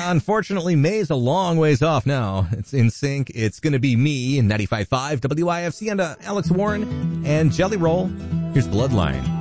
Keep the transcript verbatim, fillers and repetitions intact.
unfortunately, May's a long ways off now. It's in sync. It's going to be me in ninety-five point five W I F C and uh, Alex Warren and Jelly Roll. Here's Bloodline.